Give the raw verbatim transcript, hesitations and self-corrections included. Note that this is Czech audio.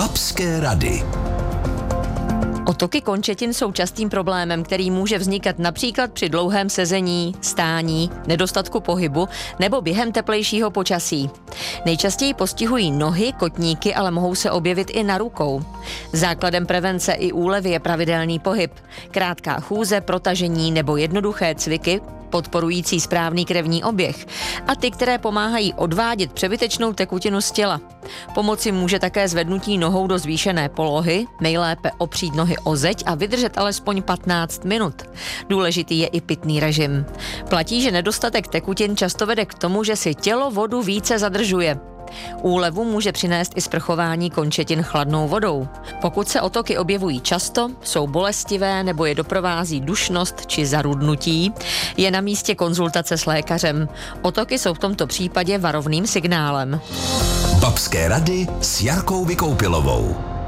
Babské rady. Otoky končetin jsou častým problémem, který může vznikat například při dlouhém sezení, stání, nedostatku pohybu nebo během teplejšího počasí. Nejčastěji postihují nohy, kotníky, ale mohou se objevit i na rukou. Základem prevence i úlevy je pravidelný pohyb. Krátká chůze, protažení nebo jednoduché cviky podporující správný krevní oběh a ty, které pomáhají odvádět přebytečnou tekutinu z těla. Pomoci může také zvednutí nohou do zvýšené polohy, nejlépe opřít nohy o zeď a vydržet alespoň patnáct minut. Důležitý je i pitný režim. Platí, že nedostatek tekutin často vede k tomu, že si tělo vodu více zadržuje. Úlevu může přinést i sprchování končetin chladnou vodou. Pokud se otoky objevují často, jsou bolestivé nebo je doprovází dušnost či zarudnutí, je na místě konzultace s lékařem. Otoky jsou v tomto případě varovným signálem. Babské rady s Jarkou Vykoupilovou.